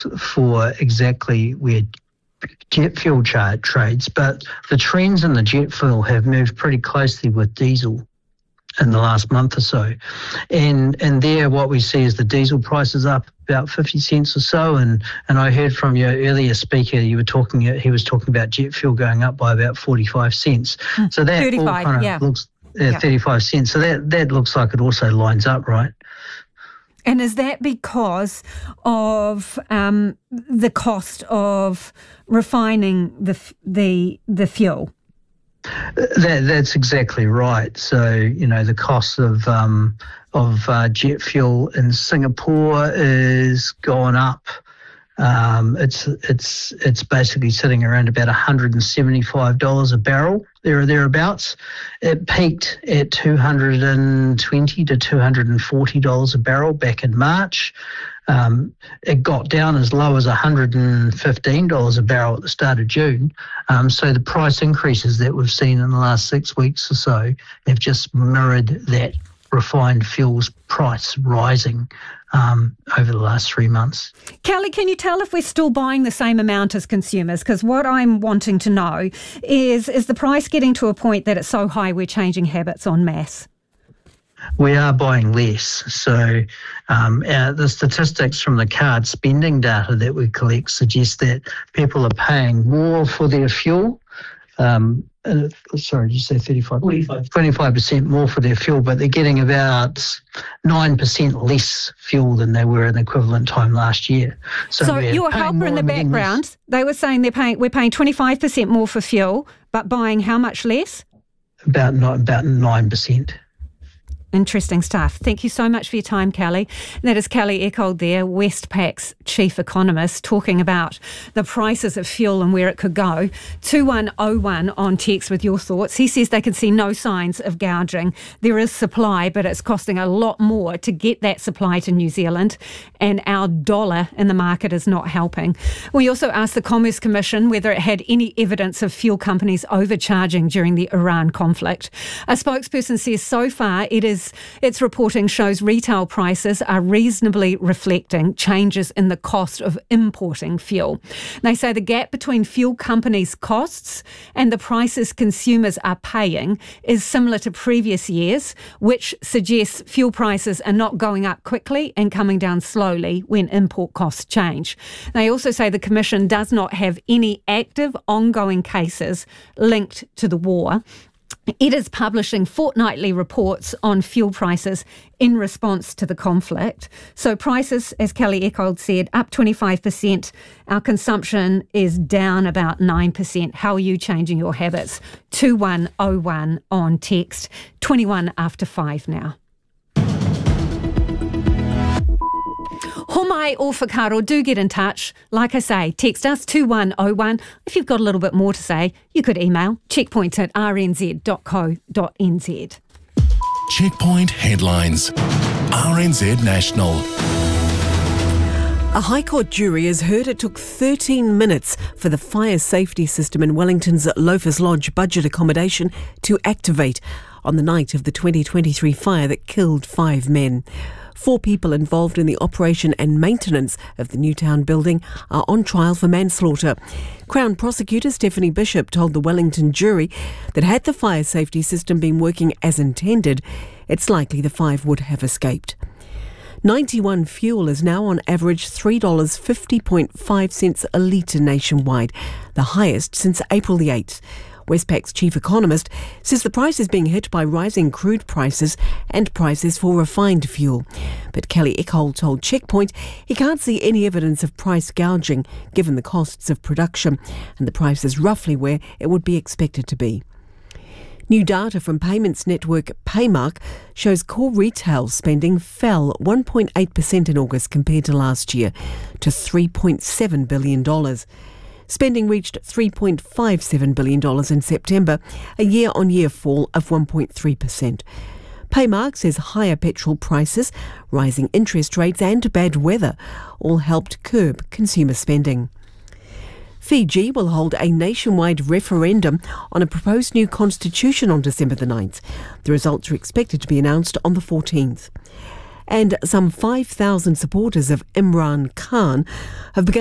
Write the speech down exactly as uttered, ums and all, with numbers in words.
for exactly where jet fuel chart trades, but the trends in the jet fuel have moved pretty closely with diesel in the last month or so. And and there what we see is the diesel price is up about fifty cents or so. And, and I heard from your earlier speaker, you were talking, he was talking about jet fuel going up by about forty-five cents. So that all kind of yeah. looks, uh, yeah. thirty-five cents. So that, that looks like it also lines up, right? And is that because of um, the cost of refining the the the fuel? That, that's exactly right. So, you know, the cost of um, of uh, jet fuel in Singapore is gone up. Um, it's it's it's basically sitting around about one hundred seventy-five dollars a barrel, there or thereabouts. It peaked at two hundred twenty to two hundred forty dollars a barrel back in March. Um, it got down as low as one hundred fifteen dollars a barrel at the start of June. Um, so the price increases that we've seen in the last six weeks or so have just mirrored that refined fuels price rising um, over the last three months. Kelly, can you tell if we're still buying the same amount as consumers? Because what I'm wanting to know is, is the price getting to a point that it's so high we're changing habits en masse? We are buying less. So um, our, the statistics from the card spending data that we collect suggest that people are paying more for their fuel. Um, uh, sorry, did you say thirty-five? twenty-five. twenty-five percent more for their fuel, but they're getting about nine percent less fuel than they were in the equivalent time last year. So, so your helper in the background, they were saying they're paying, we're paying twenty-five percent more for fuel, but buying how much less? About, not, about nine percent. Interesting stuff. Thank you so much for your time, Kelly. That is Kelly Eckold there, Westpac's chief economist, talking about the prices of fuel and where it could go. two one oh one on text with your thoughts. He says they can see no signs of gouging. There is supply, but it's costing a lot more to get that supply to New Zealand, and our dollar in the market is not helping. We also asked the Commerce Commission whether it had any evidence of fuel companies overcharging during the Iran conflict. A spokesperson says so far it is its reporting shows retail prices are reasonably reflecting changes in the cost of importing fuel. They say the gap between fuel companies' costs and the prices consumers are paying is similar to previous years, which suggests fuel prices are not going up quickly and coming down slowly when import costs change. They also say the Commission does not have any active ongoing cases linked to the war. It is publishing fortnightly reports on fuel prices in response to the conflict. So prices, as Kelly Eckold said, up twenty-five percent. Our consumption is down about nine percent. How are you changing your habits? two one oh one on text. twenty-one after five now. Homai or whakaaro, do get in touch. Like I say, text us two one oh one. If you've got a little bit more to say, you could email checkpoint at r n z dot co dot n z. Checkpoint headlines. R N Z National. A High Court jury has heard it took thirteen minutes for the fire safety system in Wellington's Loafers Lodge budget accommodation to activate on the night of the twenty twenty-three fire that killed five men. Four people involved in the operation and maintenance of the Newtown building are on trial for manslaughter. Crown Prosecutor Stephanie Bishop told the Wellington jury that had the fire safety system been working as intended, it's likely the five would have escaped. ninety-one Fuel is now on average three dollars fifty point five a litre nationwide, the highest since April the eighth. Westpac's chief economist says the price is being hit by rising crude prices and prices for refined fuel. But Kelly Eckold told Checkpoint he can't see any evidence of price gouging given the costs of production, and the price is roughly where it would be expected to be. New data from payments network Paymark shows core retail spending fell one point eight percent in August compared to last year to three point seven billion dollars. Spending reached three point five seven billion dollars in September, a year-on-year fall of one point three percent. Paymark says higher petrol prices, rising interest rates and bad weather all helped curb consumer spending. Fiji will hold a nationwide referendum on a proposed new constitution on December the ninth. The results are expected to be announced on the fourteenth. and some five thousand supporters of Imran Khan have begun